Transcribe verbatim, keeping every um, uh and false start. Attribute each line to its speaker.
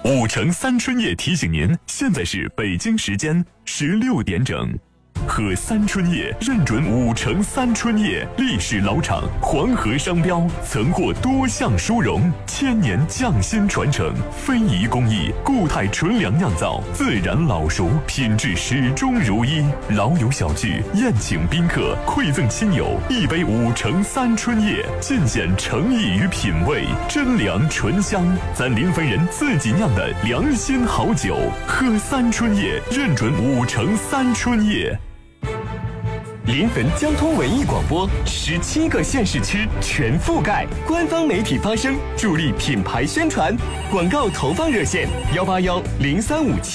Speaker 1: 五城三春叶提醒您，现在是北京时间十六点整。喝三春叶认准五城三春叶，历史老厂，黄河商标，曾获多项殊荣，千年匠心传承，非遗工艺，固态纯粮酿造，自然老熟，品质始终如一。老友小聚，宴请宾客，馈赠亲友，一杯五城三春叶，尽显诚意与品味，真粮醇香，咱临汾人自己酿的良心好酒。喝三春叶，认准五城三春叶。
Speaker 2: 临汾交通文艺广播，十七个县市区全覆盖，官方媒体发声，助力品牌宣传。广告投放热线：幺八幺零三五七。